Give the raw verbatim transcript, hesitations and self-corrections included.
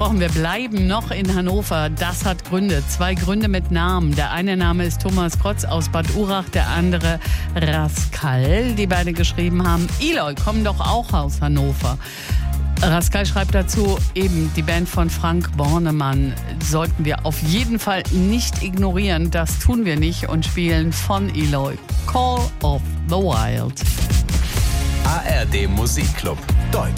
versprochen, wir bleiben noch in Hannover. Das hat Gründe. Zwei Gründe mit Namen. Der eine Name ist Thomas Krotz aus Bad Urach, der andere Rascal, die beide geschrieben haben. Eloy kommen doch auch aus Hannover. Rascal schreibt dazu, eben die Band von Frank Bornemann sollten wir auf jeden Fall nicht ignorieren. Das tun wir nicht und spielen von Eloy Call of the Wild. A R D Musikclub.